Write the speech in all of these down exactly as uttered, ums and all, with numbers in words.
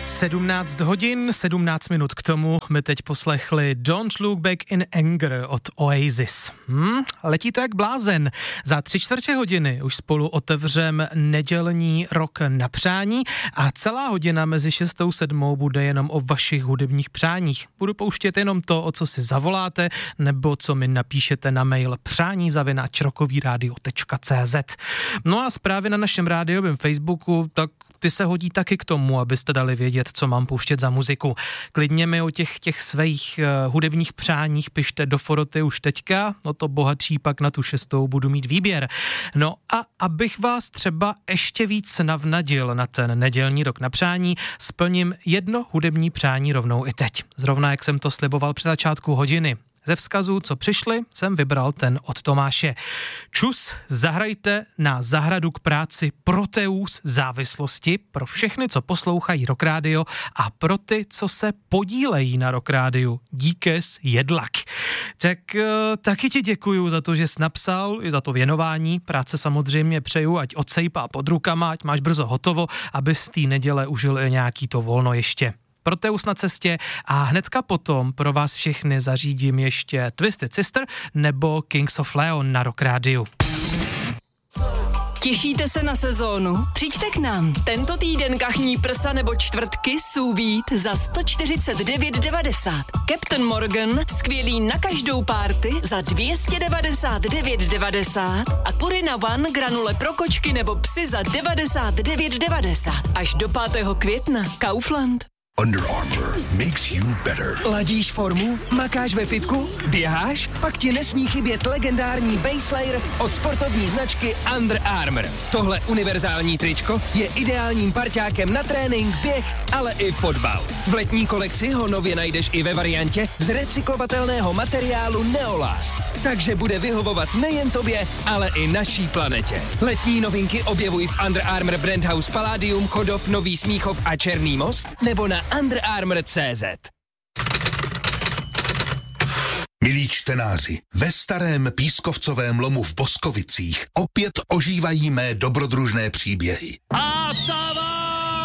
sedmnáct hodin, sedmnáct minut k tomu my teď poslechli Don't Look Back in Anger od Oasis. Hmm, letí to jak blázen. Za tři čtvrtě hodiny už spolu otevřem nedělní rok na přání a celá hodina mezi šestou a sedmou bude jenom o vašich hudebních přáních. Budu pouštět jenom to, o co si zavoláte, nebo co mi napíšete na mail přání zavináč rockovíradio tečka cé zet. No a zprávy na našem rádiovém Facebooku, tak ty se hodí taky k tomu, abyste dali vědět, co mám pouštět za muziku. Klidně mi o těch, těch svých uh, hudebních přáních pište do foroty už teďka, no to bohatší pak na tu šestou budu mít výběr. No a abych vás třeba ještě víc navnadil na ten nedělní rok na přání, splním jedno hudební přání rovnou i teď. Zrovna jak jsem to sliboval při začátku hodiny. Ze vzkazů, co přišli, jsem vybral ten od Tomáše. Čus, zahrajte na zahradu k práci Proteus závislosti pro všechny, co poslouchají Rock Radio a pro ty, co se podílejí na Rock Radio. Díkes jedlak. Tak taky ti děkuju za to, že jsi napsal, i za to věnování. Práce samozřejmě přeju, ať odsejpá pod rukama, ať máš brzo hotovo, aby z té neděle užil i nějaký to volno ještě. Proteus na cestě a hnedka potom pro vás všechny zařídím ještě Twisted Sister nebo Kings of Leon na Rock Radio. Těšíte se na sezónu? Přijďte k nám. Tento týden kachní prsa nebo čtvrtky sous za sto čtyřicet devět devadesát. Captain Morgan, skvělý na každou párty za dvě stě devadesát devět devadesát a Purina One granule pro kočky nebo psy za devadesát devět devadesát. Až do pátého května. Kaufland. Under Armour makes you better. Ladíš formu? Makáš ve fitku? Běháš? Pak ti nesmí chybět legendární base layer od sportovní značky Under Armour. Tohle univerzální tričko je ideálním parťákem na trénink, běh, ale i fotbal. V letní kolekci ho nově najdeš i ve variantě z recyklovatelného materiálu Neolast. Takže bude vyhovovat nejen tobě, ale i naší planetě. Letní novinky objevuj v Under Armour Brand House Palladium, Chodov, Nový Smíchov a Černý Most nebo na Under Armour tečka cé zet. Milí čtenáři, ve starém pískovcovém lomu v Boskovicích opět ožívají mé dobrodružné příběhy. A tava!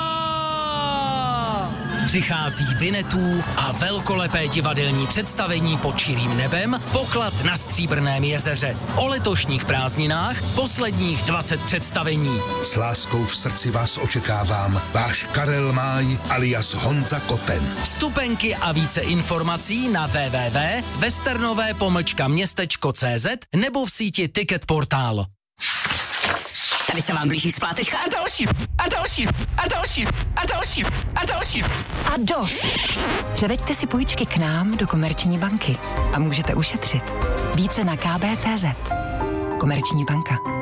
Přichází Vinetů a velkolepé divadelní představení pod širým nebem, poklad na Stříbrném jezeře. O letošních prázdninách posledních dvacet představení. S láskou v srdci vás očekávám, váš Karel Máj alias Honza Koten. Vstupenky a více informací na w w w tečka westernové pomlčka městečko tečka cé zet nebo v síti Ticket Portal. Tady se vám blíží splátečka a další, a další, a další, a další, a další. A dost. Převeďte si půjčky k nám do Komerční banky a můžete ušetřit. Více na k b tečka cé zet. Komerční banka.